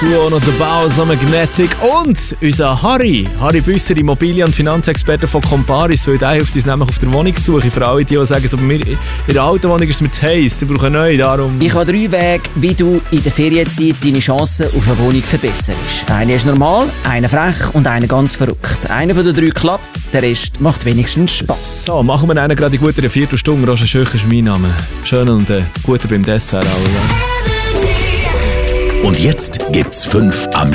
Duo noch der Bowser Magnetic und unser Harry Büsser, Immobilien- und Finanzexperte von Comparis, weil der hilft uns nämlich auf der Wohnungssuche. Für alle, die sagen, so bei mir in der alten Wohnung ist es mir zu heiß, die brauchen neu, darum... Ich habe 3 Wege, wie du in der Ferienzeit deine Chancen auf eine Wohnung verbesserst. Einer ist normal, einer frech und einer ganz verrückt. Einer von den 3 klappt, der Rest macht wenigstens Spaß. So, machen wir einen gerade in guter Viertelstunde. Roger Schöch ist mein Name. Schön und guter beim Dessert auch. Ja. Und jetzt gibt's 5 am